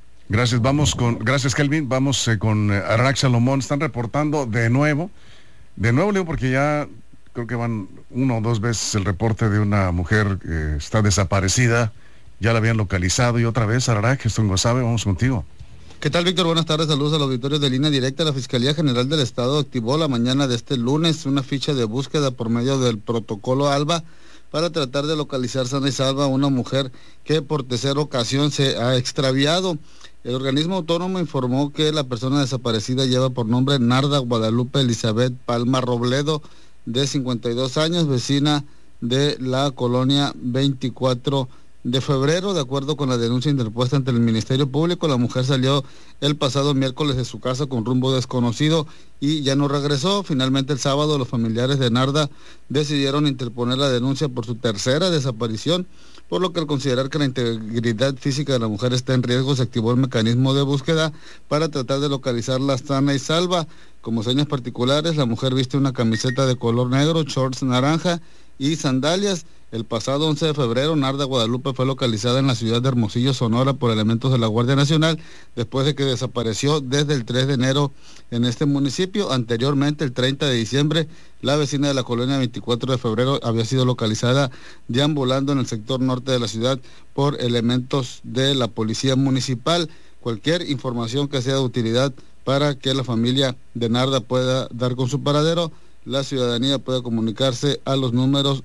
Gracias Kelvin. Vamos con Ararak Salomón. Están reportando de nuevo, Leo, porque ya creo que van 1 o 2 veces el reporte de una mujer que está desaparecida. Ya la habían localizado y otra vez, Ararak, esto en Guasave, vamos contigo. ¿Qué tal, Víctor? Buenas tardes, saludos al auditorio de Línea Directa. La Fiscalía General del Estado activó la mañana de este lunes una ficha de búsqueda por medio del protocolo ALBA para tratar de localizar sana y salva a una mujer que por tercera ocasión se ha extraviado. El organismo autónomo informó que la persona desaparecida lleva por nombre Narda Guadalupe Elizabeth Palma Robledo, de 52 años, vecina de la colonia 24 de febrero. De acuerdo con la denuncia interpuesta ante el Ministerio Público, la mujer salió el pasado miércoles de su casa con rumbo desconocido y ya no regresó. Finalmente, el sábado, los familiares de Narda decidieron interponer la denuncia por su tercera desaparición, por lo que al considerar que la integridad física de la mujer está en riesgo, se activó el mecanismo de búsqueda para tratar de localizarla sana y salva. Como señas particulares, la mujer viste una camiseta de color negro, shorts naranja y sandalias. El pasado 11 de febrero, Narda Guadalupe fue localizada en la ciudad de Hermosillo, Sonora, por elementos de la Guardia Nacional, después de que desapareció desde el 3 de enero en este municipio. Anteriormente, el 30 de diciembre, la vecina de la colonia 24 de febrero había sido localizada deambulando en el sector norte de la ciudad por elementos de la policía municipal. Cualquier información que sea de utilidad para que la familia de Narda pueda dar con su paradero, la ciudadanía puede comunicarse a los números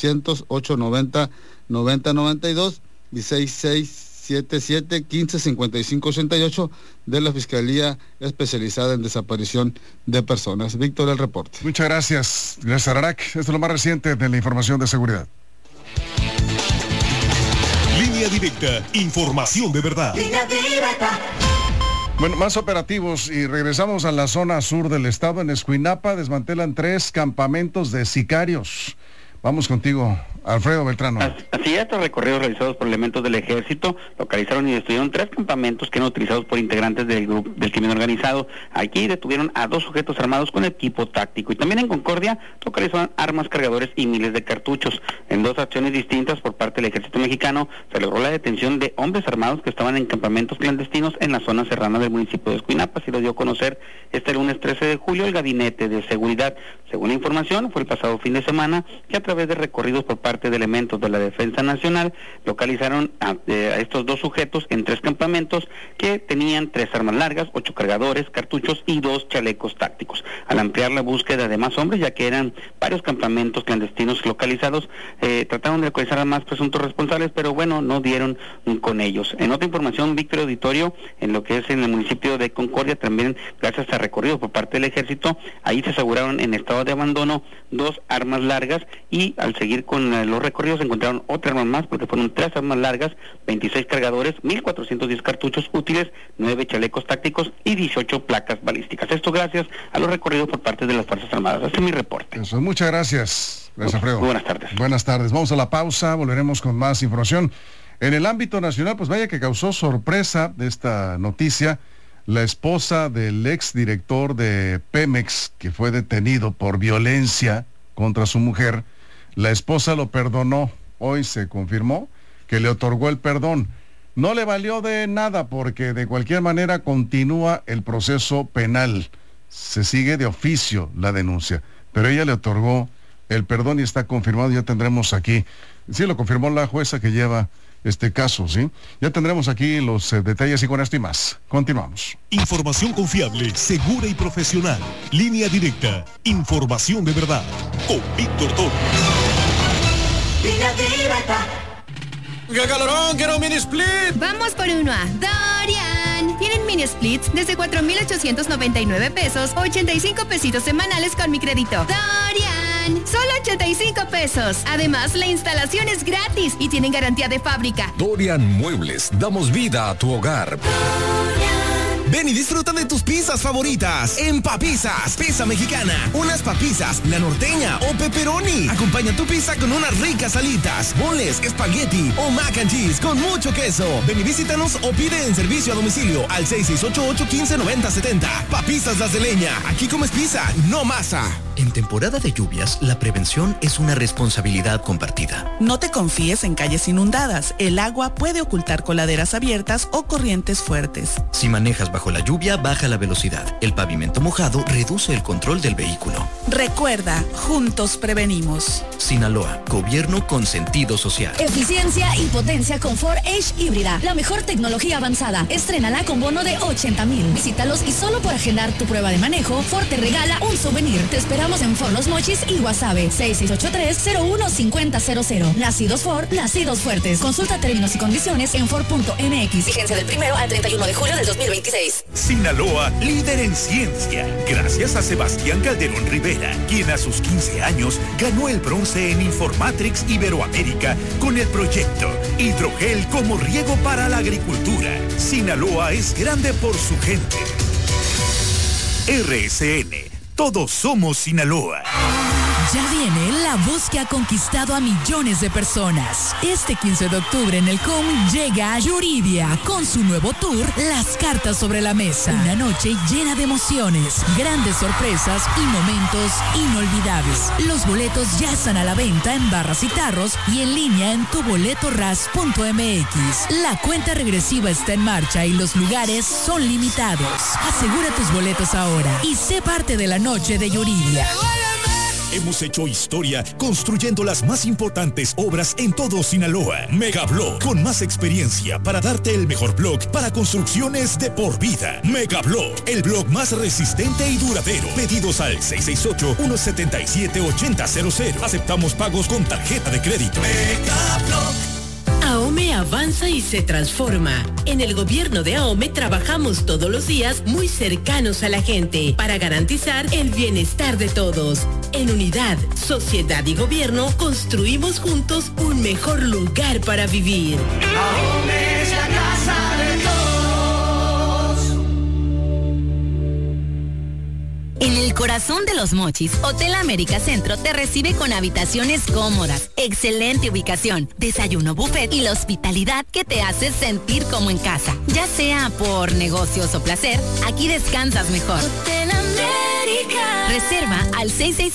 800-890-9092 y 6677-155588 de la Fiscalía Especializada en Desaparición de Personas. Víctor, el reporte. Muchas gracias. Gracias, Ararak. Esto es lo más reciente de la información de seguridad. Línea Directa, información de verdad. Línea Directa. Bueno, más operativos y regresamos a la zona sur del estado. En Escuinapa desmantelan 3 campamentos de sicarios. Vamos contigo, Alfredo Beltrano. Así es, tras recorridos realizados por elementos del ejército, localizaron y destruyeron 3 campamentos que eran utilizados por integrantes del grupo del crimen organizado. Aquí detuvieron a 2 sujetos armados con equipo táctico. Y también en Concordia localizaron armas, cargadores y miles de cartuchos. En 2 acciones distintas por parte del ejército mexicano se logró la detención de hombres armados que estaban en campamentos clandestinos en la zona serrana del municipio de Escuinapa. Así lo dio a conocer este lunes 13 de julio el Gabinete de Seguridad. Según la información, fue el pasado fin de semana que a través de recorridos por parte de elementos de la Defensa Nacional localizaron a estos 2 sujetos en 3 campamentos que tenían 3 armas largas, 8 cargadores, cartuchos y 2 chalecos tácticos. Al ampliar la búsqueda de más hombres, ya que eran varios campamentos clandestinos localizados, trataron de localizar a más presuntos responsables, pero bueno, no dieron con ellos. En otra información, Víctor Auditorio, en lo que es en el municipio de Concordia, también gracias a recorridos por parte del ejército, ahí se aseguraron en estado de abandono 2 armas largas y al seguir con los recorridos encontraron otra arma más, porque fueron 3 armas largas, 26 cargadores, 1,410 cartuchos útiles, 9 chalecos tácticos y 18 placas balísticas. Esto gracias a los recorridos por parte de las Fuerzas Armadas. Este es mi reporte. Eso, muchas gracias. Gracias, Alfredo. Buenas tardes. Buenas tardes. Vamos a la pausa, volveremos con más información. En el ámbito nacional, pues vaya que causó sorpresa de esta noticia. La esposa del exdirector de Pemex, que fue detenido por violencia contra su mujer, la esposa lo perdonó. Hoy se confirmó que le otorgó el perdón. No le valió de nada porque de cualquier manera continúa el proceso penal. Se sigue de oficio la denuncia, pero ella le otorgó el perdón y está confirmado. Ya tendremos aquí Sí, lo confirmó la jueza que lleva este caso, ¿sí? Ya tendremos aquí los detalles y con esto y más. Continuamos. Información confiable, segura y profesional. Línea Directa. Información de verdad. Con Víctor Torres. Línea Directa. ¡Qué calorón! ¡Quiero un mini split! Vamos por uno a Dorian. Tienen mini splits desde 4,899 pesos, 85 pesitos semanales con mi crédito. Dorian. Solo 85 pesos. Además, la instalación es gratis y tienen garantía de fábrica. Dorian Muebles. Damos vida a tu hogar. Ven y disfruta de tus pizzas favoritas en Papizzas, pizza mexicana, unas papizzas, la norteña o pepperoni. Acompaña tu pizza con unas ricas alitas, boneless, espagueti o mac and cheese con mucho queso. Ven y visítanos o pide en servicio a domicilio al 6688-159070. Papizzas Las de Leña, aquí comes pizza, no masa. En temporada de lluvias, la prevención es una responsabilidad compartida. No te confíes en calles inundadas. El agua puede ocultar coladeras abiertas o corrientes fuertes. Si manejas bajo la lluvia, baja la velocidad. El pavimento mojado reduce el control del vehículo. Recuerda, juntos prevenimos. Sinaloa, gobierno con sentido social. Eficiencia y potencia con Ford Edge híbrida. La mejor tecnología avanzada. Estrénala con bono de 80,000. Visítalos y solo por agendar tu prueba de manejo, Ford te regala un souvenir. Te esperamos en Ford Los Mochis y Guasave. 6683-015000. Nacidos Ford, nacidos fuertes. Consulta términos y condiciones en Ford.mx. Vigencia del 1 al 31 de julio del 2026. Sinaloa, líder en ciencia. Gracias a Sebastián Calderón Rivera, quien a sus 15 años ganó el bronce en Informatrix Iberoamérica con el proyecto Hidrogel como riego para la agricultura. Sinaloa es grande por su gente. RSN. Todos somos Sinaloa. Ya viene la voz que ha conquistado a millones de personas. Este 15 de octubre en el CUM llega Yuridia con su nuevo tour Las Cartas sobre la Mesa. Una noche llena de emociones, grandes sorpresas y momentos inolvidables. Los boletos ya están a la venta en barras y tarros y en línea en tuboletoras.mx. La cuenta regresiva está en marcha y los lugares son limitados. Asegura tus boletos ahora y sé parte de la noche de Yuridia. Hemos hecho historia construyendo las más importantes obras en todo Sinaloa. Megablock, con más experiencia para darte el mejor block para construcciones de por vida. Megablock, el block más resistente y duradero. Pedidos al 668-177-8000. Aceptamos pagos con tarjeta de crédito. Megablock. AOME avanza y se transforma. En el gobierno de AOME trabajamos todos los días muy cercanos a la gente para garantizar el bienestar de todos. En unidad, sociedad y gobierno construimos juntos un mejor lugar para vivir. AOME es la casa de todos. En el corazón de Los Mochis, Hotel América Centro te recibe con habitaciones cómodas, excelente ubicación, desayuno buffet y la hospitalidad que te hace sentir como en casa. Ya sea por negocios o placer, aquí descansas mejor. Hotel América. Reserva al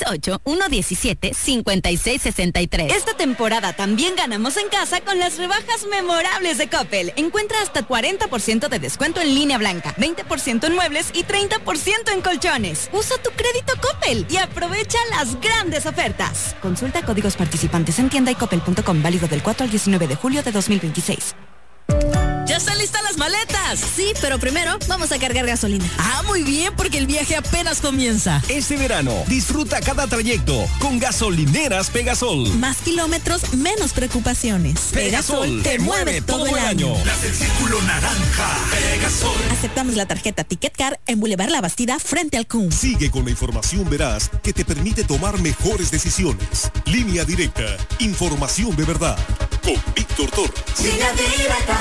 668-117-5663. Esta temporada también ganamos en casa con las rebajas memorables de Coppel. Encuentra hasta 40% de descuento en línea blanca, 20% en muebles y 30% en colchones. Usa tu crédito Coppel y aprovecha las grandes ofertas. Consulta códigos participantes en tienda y coppel.com, válido del 4 al 19 de julio de 2026. ¡Ya están listas las maletas! Sí, pero primero vamos a cargar gasolina. Ah, muy bien, porque el viaje apenas comienza. Este verano, disfruta cada trayecto con gasolineras Pegasol. Más kilómetros, menos preocupaciones. Pegasol te mueve todo el año. Las del círculo naranja. Pegasol. Aceptamos la tarjeta Ticket Car en Boulevard La Bastida frente al CUM. Sigue con la información veraz que te permite tomar mejores decisiones. Línea Directa. Información de verdad. Con Víctor Torres. Línea Directa.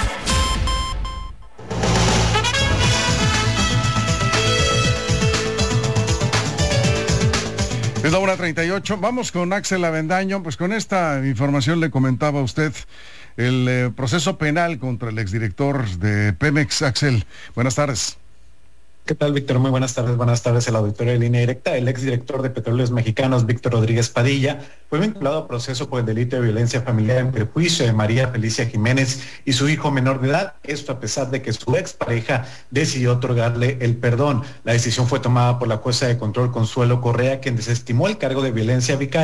Es la 1:38. Vamos con Axel Avendaño. Pues con esta información le comentaba a usted el proceso penal contra el exdirector de Pemex. Axel, buenas tardes. ¿Qué tal, Víctor? Muy buenas tardes al auditorio de Línea Directa. El exdirector de Petróleos Mexicanos, Víctor Rodríguez Padilla, fue vinculado a proceso por el delito de violencia familiar en perjuicio de María Felicia Jiménez y su hijo menor de edad. Esto a pesar de que su expareja decidió otorgarle el perdón. La decisión fue tomada por la jueza de control Consuelo Correa, quien desestimó el cargo de violencia vicaria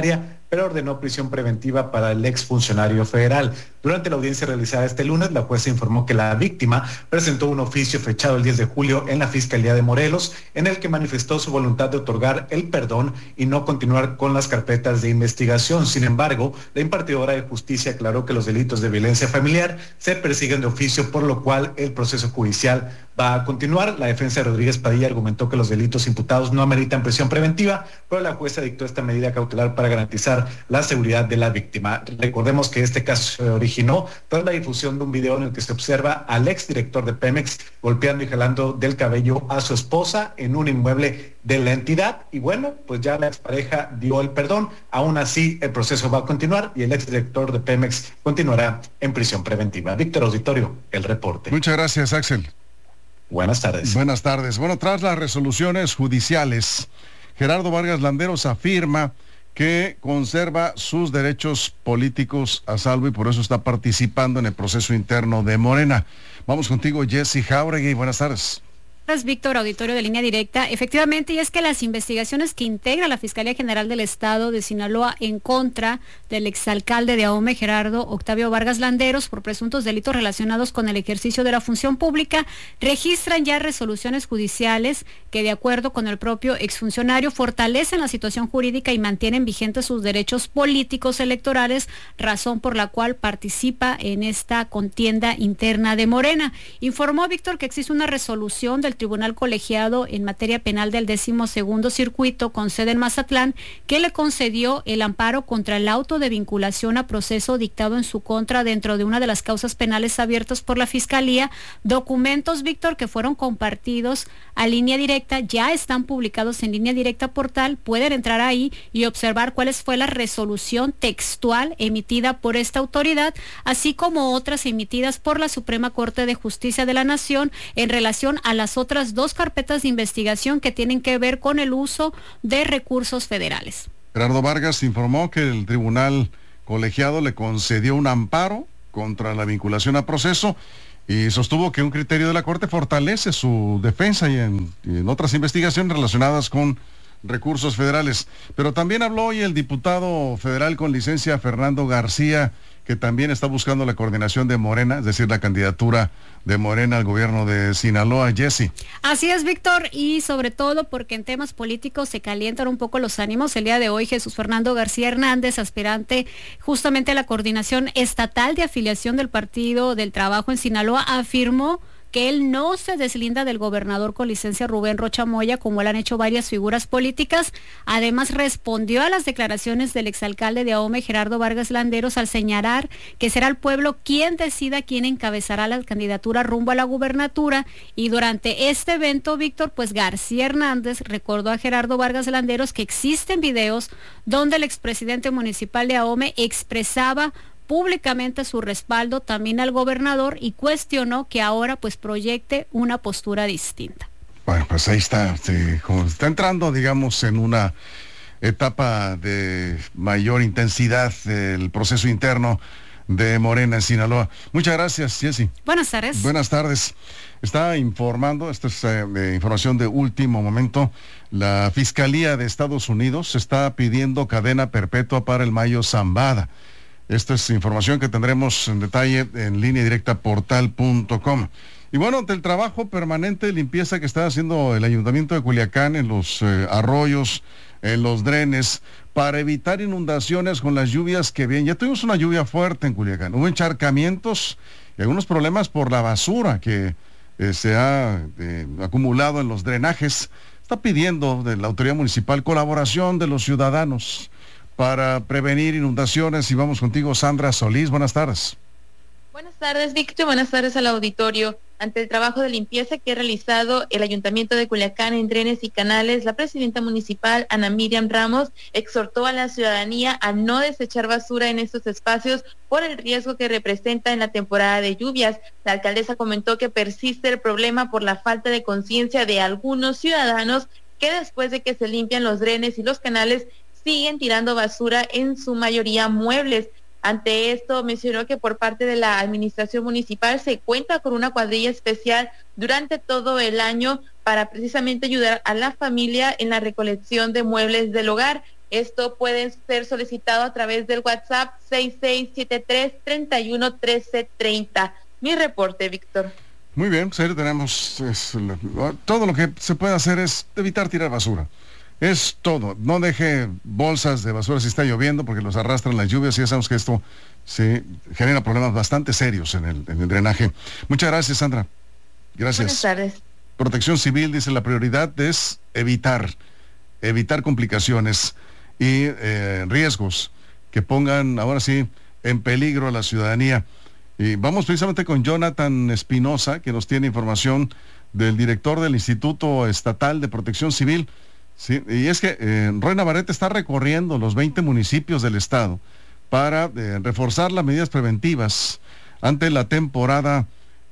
pero ordenó prisión preventiva para el exfuncionario federal. Durante la audiencia realizada este lunes, la jueza informó que la víctima presentó un oficio fechado el 10 de julio en la Fiscalía de Morelos, en el que manifestó su voluntad de otorgar el perdón y no continuar con las carpetas de investigación. Sin embargo, la impartidora de justicia aclaró que los delitos de violencia familiar se persiguen de oficio, por lo cual el proceso judicial va a continuar. La defensa de Rodríguez Padilla argumentó que los delitos imputados no ameritan prisión preventiva, pero la jueza dictó esta medida cautelar para garantizar la seguridad de la víctima. Recordemos que este caso se originó tras la difusión de un video en el que se observa al exdirector de Pemex golpeando y jalando del cabello a su esposa en un inmueble de la entidad. Y bueno, pues ya la expareja dio el perdón. Aún así, el proceso va a continuar y el exdirector de Pemex continuará en prisión preventiva. Víctor Auditorio, el reporte. Muchas gracias, Axel. Buenas tardes. Buenas tardes. Bueno, tras las resoluciones judiciales, Gerardo Vargas Landeros afirma que conserva sus derechos políticos a salvo y por eso está participando en el proceso interno de Morena. Vamos contigo, Jessy Jauregui. Buenas tardes. Víctor, auditorio de Línea Directa. Efectivamente, y es que las investigaciones que integra la Fiscalía General del Estado de Sinaloa en contra del exalcalde de Ahome, Gerardo Octavio Vargas Landeros, por presuntos delitos relacionados con el ejercicio de la función pública, registran ya resoluciones judiciales que, de acuerdo con el propio exfuncionario, fortalecen la situación jurídica y mantienen vigentes sus derechos políticos electorales, razón por la cual participa en esta contienda interna de Morena. Informó Víctor que existe una resolución del Tribunal Colegiado en materia penal del 12º Circuito con sede en Mazatlán, que le concedió el amparo contra el auto de vinculación a proceso dictado en su contra dentro de una de las causas penales abiertas por la Fiscalía. Documentos, Víctor, que fueron compartidos a Línea Directa, ya están publicados en Línea Directa Portal. Pueden entrar ahí y observar cuál fue la resolución textual emitida por esta autoridad, así como otras emitidas por la Suprema Corte de Justicia de la Nación en relación a las otras dos carpetas de investigación que tienen que ver con el uso de recursos federales. Gerardo Vargas informó que el Tribunal Colegiado le concedió un amparo contra la vinculación a proceso y sostuvo que un criterio de la Corte fortalece su defensa y en otras investigaciones relacionadas con recursos federales. Pero también habló hoy el diputado federal con licencia Fernando García, que también está buscando la coordinación de Morena, es decir, la candidatura de Morena al gobierno de Sinaloa. Jessy. Así es, Víctor, y sobre todo porque en temas políticos se calientan un poco los ánimos. El día de hoy, Jesús Fernando García Hernández, aspirante justamente a la coordinación estatal de afiliación del Partido del Trabajo en Sinaloa, afirmó que él no se deslinda del gobernador con licencia Rubén Rocha Moya, como lo han hecho varias figuras políticas. Además, respondió a las declaraciones del exalcalde de Ahome, Gerardo Vargas Landeros, al señalar que será el pueblo quien decida quién encabezará la candidatura rumbo a la gubernatura. Y durante este evento, Víctor, pues García Hernández recordó a Gerardo Vargas Landeros que existen videos donde el expresidente municipal de Ahome expresaba públicamente su respaldo también al gobernador y cuestionó que ahora pues proyecte una postura distinta. Bueno, pues ahí está, como está entrando, digamos, en una etapa de mayor intensidad del proceso interno de Morena en Sinaloa. Muchas gracias, Jessy. Buenas tardes. Buenas tardes. Está informando, esta es información de último momento, la Fiscalía de Estados Unidos está pidiendo cadena perpetua para el Mayo Zambada. Esta es información que tendremos en detalle en Línea Directa Portal.com. Y bueno, ante el trabajo permanente de limpieza que está haciendo el Ayuntamiento de Culiacán en los arroyos, en los drenes, para evitar inundaciones con las lluvias que vienen. Ya tuvimos una lluvia fuerte en Culiacán, hubo encharcamientos y algunos problemas por la basura que se ha acumulado en los drenajes. Está pidiendo de la autoridad municipal colaboración de los ciudadanos para prevenir inundaciones. Y vamos contigo, Sandra Solís. Buenas tardes. Buenas tardes, Víctor. Buenas tardes al auditorio. Ante el trabajo de limpieza que ha realizado el Ayuntamiento de Culiacán en drenes y canales, la presidenta municipal, Ana Miriam Ramos, exhortó a la ciudadanía a no desechar basura en estos espacios por el riesgo que representa en la temporada de lluvias. La alcaldesa comentó que persiste el problema por la falta de conciencia de algunos ciudadanos que después de que se limpian los drenes y los canales siguen tirando basura, en su mayoría muebles. Ante esto, mencionó que por parte de la administración municipal se cuenta con una cuadrilla especial durante todo el año para precisamente ayudar a la familia en la recolección de muebles del hogar. Esto puede ser solicitado a través del WhatsApp 6673-311330. Mi reporte, Víctor. Muy bien, pues ahí tenemos todo lo que se puede hacer es evitar tirar basura. Es todo. No deje bolsas de basura si está lloviendo porque los arrastran las lluvias y ya sabemos que esto se genera problemas bastante serios en el drenaje. Muchas gracias, Sandra. Gracias. Buenas tardes. Protección Civil dice la prioridad es evitar complicaciones y riesgos que pongan ahora sí en peligro a la ciudadanía. Y vamos precisamente con Jonathan Espinosa, que nos tiene información del director del Instituto Estatal de Protección Civil. Sí, y es que Roy Navarrete está recorriendo los 20 municipios del estado para reforzar las medidas preventivas ante la temporada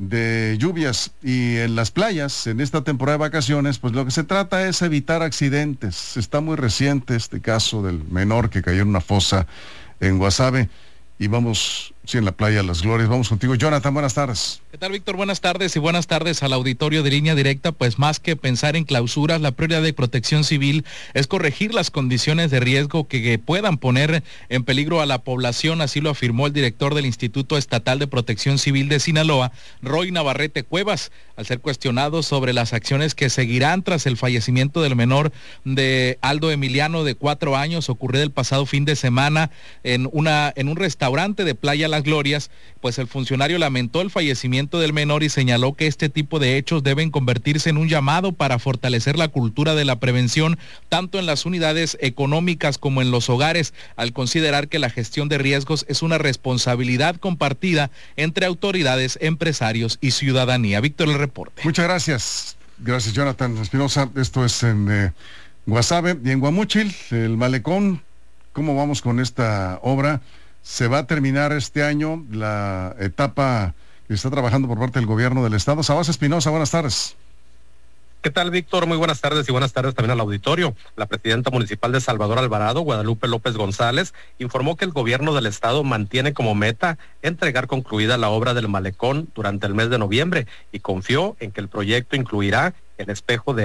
de lluvias y en las playas, en esta temporada de vacaciones, pues lo que se trata es evitar accidentes. Está muy reciente este caso del menor que cayó en una fosa en Guasave. Y vamos, sí, en la playa Las Glorias. Vamos contigo, Jonathan, buenas tardes. ¿Qué tal, Víctor? Buenas tardes y buenas tardes al auditorio de Línea Directa. Pues más que pensar en clausuras, la prioridad de Protección Civil es corregir las condiciones de riesgo que puedan poner en peligro a la población, así lo afirmó el director del Instituto Estatal de Protección Civil de Sinaloa, Roy Navarrete Cuevas, al ser cuestionado sobre las acciones que seguirán tras el fallecimiento del menor de Aldo Emiliano de 4 años, ocurrido el pasado fin de semana en un restaurante de Playa Las Glorias. Pues el funcionario lamentó el fallecimiento del menor y señaló que este tipo de hechos deben convertirse en un llamado para fortalecer la cultura de la prevención, tanto en las unidades económicas como en los hogares, al considerar que la gestión de riesgos es una responsabilidad compartida entre autoridades, empresarios y ciudadanía. Víctor, el reporte. Muchas gracias. Gracias, Jonathan Espinosa. Esto es en Guasave y en Guamúchil, el malecón. ¿Cómo vamos con esta obra? Se va a terminar este año la etapa que está trabajando por parte del gobierno del estado. Sabas Espinosa, buenas tardes. ¿Qué tal, Víctor? Muy buenas tardes y buenas tardes también al auditorio. La presidenta municipal de Salvador Alvarado, Guadalupe López González, informó que el gobierno del estado mantiene como meta entregar concluida la obra del malecón durante el mes de noviembre y confió en que el proyecto incluirá el espejo de